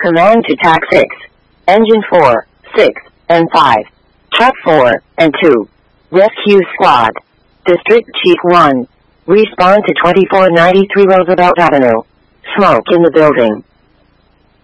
Command to TAC 6. Engine 4, 6, and 5. Truck 4, and 2. Rescue Squad. District Chief 1. Respond to 2493 Roosevelt Avenue. Smoke in the building.